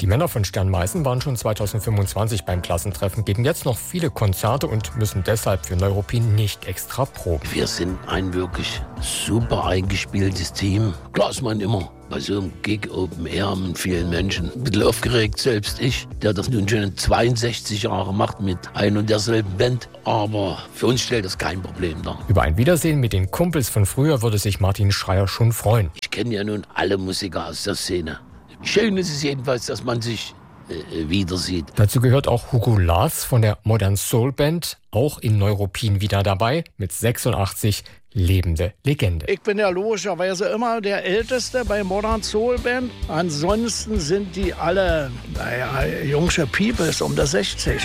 Die Männer von Stern Meißen waren schon 2025 beim Klassentreffen, geben jetzt noch viele Konzerte und müssen deshalb für Neuruppin nicht extra proben. Wir sind ein wirklich super eingespieltes Team. Klar ist man immer bei so einem Gig Open Air mit vielen Menschen ein bisschen aufgeregt, selbst ich, der das nun schon 62 Jahre macht mit ein und derselben Band. Aber für uns stellt das kein Problem dar. Über ein Wiedersehen mit den Kumpels von früher würde sich Martin Schreier schon freuen. Ich kenne ja nun alle Musiker aus der Szene. Schön ist es jedenfalls, dass man sich wieder sieht. Dazu gehört auch Hugo Lars von der Modern Soul Band, auch in Neuruppin wieder dabei, mit 86, lebende Legende. Ich bin ja logischerweise immer der Älteste bei Modern Soul Band. Ansonsten sind die alle, jungsche Peoples um das 60.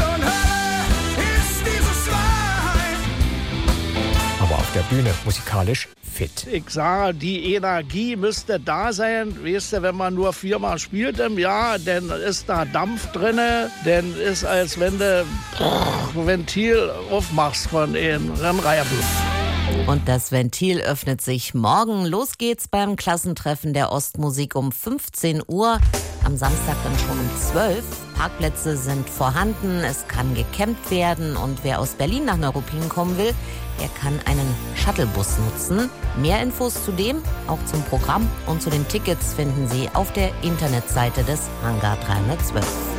Aber auf der Bühne musikalisch fit. Ich sage, die Energie müsste da sein. Weißt du, wenn man nur 4-mal spielt im Jahr, dann ist da Dampf drin, dann ist, als wenn du Ventil aufmachst von den Rennreifen. Und das Ventil öffnet sich morgen. Los geht's beim Klassentreffen der Ostmusik um 15 Uhr. Am Samstag dann schon um 12. Parkplätze sind vorhanden, es kann gecampt werden. Und wer aus Berlin nach Neuruppin kommen will, der kann einen Shuttlebus nutzen. Mehr Infos zu dem, auch zum Programm und zu den Tickets finden Sie auf der Internetseite des Hangar 312.